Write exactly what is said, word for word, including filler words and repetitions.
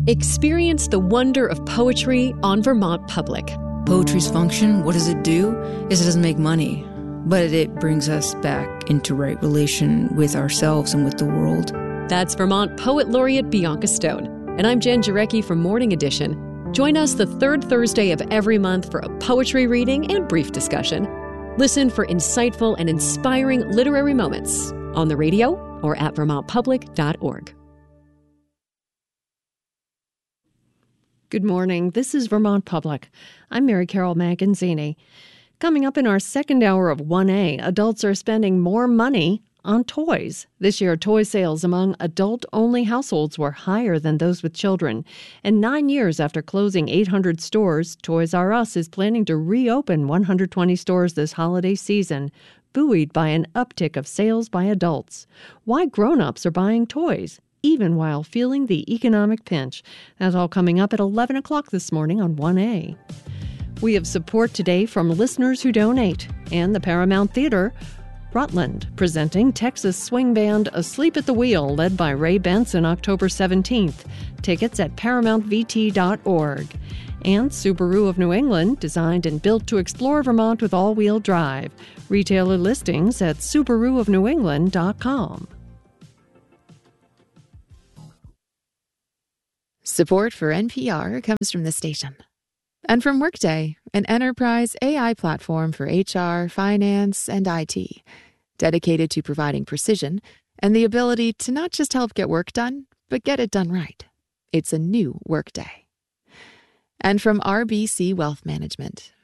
Experience the wonder of poetry on Vermont Public. Poetry's function, what does it do? Is it doesn't make money, but it brings us back into right relation with ourselves and with the world. That's Vermont Poet Laureate Bianca Stone. And I'm Jen Jarecki from Morning Edition. Join us the third Thursday of every month for a poetry reading and brief discussion. Listen for insightful and inspiring literary moments on the radio or at vermont public dot org. Good morning. This is Vermont Public. I'm Mary Carol Maganzini. Coming up in our second hour of one A, adults are spending more money on toys. This year, toy sales among adult-only households were higher than those with children. And nine years after closing eight hundred stores, Toys R Us is planning to reopen one hundred twenty stores this holiday season, buoyed by an uptick of sales by adults. Why grown-ups are buying toys, even while feeling the economic pinch. That's all coming up at eleven o'clock this morning on one A. We have support today from listeners who donate and the Paramount Theater, Rutland, presenting Texas swing band Asleep at the Wheel, led by Ray Benson, October seventeenth. Tickets at paramount v t dot org. And Subaru of New England, designed and built to explore Vermont with all-wheel drive. Retailer listings at subaru of new england dot com. Support for N P R comes from the station. And from Workday, an enterprise A I platform for H R, finance, and I T, dedicated to providing precision and the ability to not just help get work done, but get it done right. It's a new Workday. And from R B C Wealth Management,